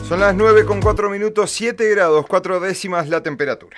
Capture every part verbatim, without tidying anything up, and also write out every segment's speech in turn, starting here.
Son las nueve con cuatro minutos, siete grados, cuatro décimas la temperatura.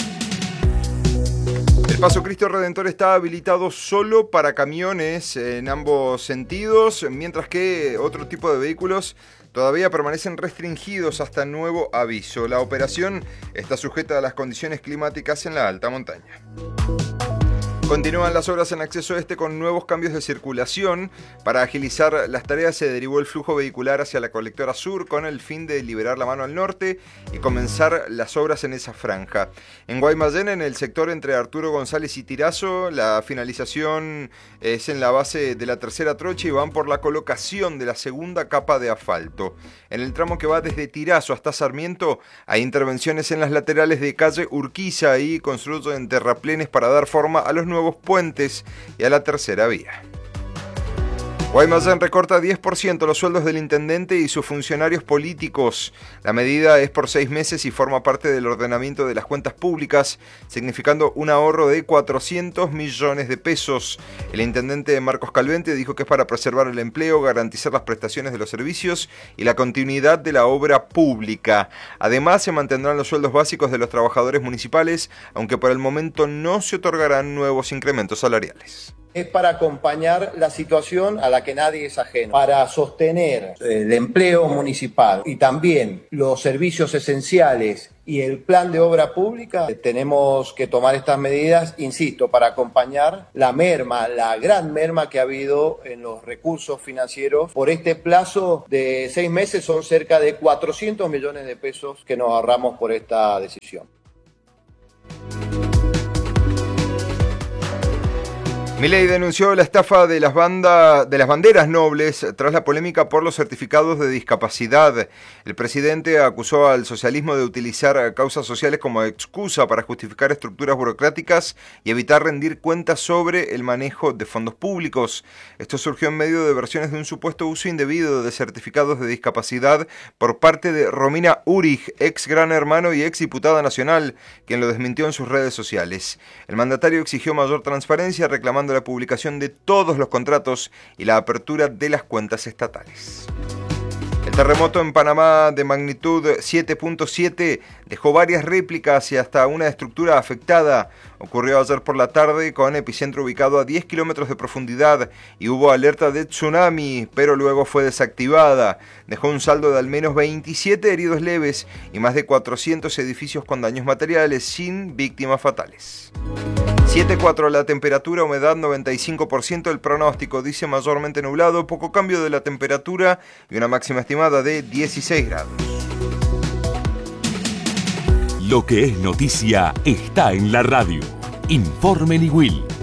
El Paso Cristo Redentor está habilitado solo para camiones en ambos sentidos, mientras que otro tipo de vehículos todavía permanecen restringidos hasta nuevo aviso. La operación está sujeta a las condiciones climáticas en la alta montaña. Continúan las obras en acceso este con nuevos cambios de circulación. Para agilizar las tareas se derivó el flujo vehicular hacia la colectora sur con el fin de liberar la mano al norte y comenzar las obras en esa franja. En Guaymallén, en el sector entre Arturo González y Tirazo, la finalización es en la base de la tercera trocha y van por la colocación de la segunda capa de asfalto. En el tramo que va desde Tirazo hasta Sarmiento hay intervenciones en las laterales de calle Urquiza y construyen terraplenes para dar forma a los nuevos puentes y a la tercera vía. Guaymallén recorta diez por ciento los sueldos del intendente y sus funcionarios políticos. La medida es por seis meses y forma parte del ordenamiento de las cuentas públicas, significando un ahorro de cuatrocientos millones de pesos. El intendente Marcos Calvente dijo que es para preservar el empleo, garantizar las prestaciones de los servicios y la continuidad de la obra pública. Además, se mantendrán los sueldos básicos de los trabajadores municipales, aunque por el momento no se otorgarán nuevos incrementos salariales. Es para acompañar la situación a la que nadie es ajeno, para sostener el empleo municipal y también los servicios esenciales y el plan de obra pública. Tenemos que tomar estas medidas, insisto, para acompañar la merma, la gran merma que ha habido en los recursos financieros. Por este plazo de seis meses son cerca de cuatrocientos millones de pesos que nos ahorramos por esta decisión. Milei denunció la estafa de las, banda, de las banderas nobles tras la polémica por los certificados de discapacidad. El presidente acusó al socialismo de utilizar causas sociales como excusa para justificar estructuras burocráticas y evitar rendir cuentas sobre el manejo de fondos públicos. Esto surgió en medio de versiones de un supuesto uso indebido de certificados de discapacidad por parte de Romina Urig, ex Gran Hermano y ex diputada nacional, quien lo desmintió en sus redes sociales. El mandatario exigió mayor transparencia, reclamando la publicación de todos los contratos y la apertura de las cuentas estatales. El terremoto en Panamá de magnitud siete punto siete dejó varias réplicas y hasta una estructura afectada. Ocurrió ayer por la tarde con epicentro ubicado a diez kilómetros de profundidad y hubo alerta de tsunami, pero luego fue desactivada. Dejó un saldo de al menos veintisiete heridos leves y más de cuatrocientos edificios con daños materiales sin víctimas fatales. siete cuatro la temperatura, humedad noventa y cinco por ciento, el pronóstico dice mayormente nublado, poco cambio de la temperatura y una máxima estimada de dieciséis grados. Lo que es noticia está en la radio. Informe Nigüil.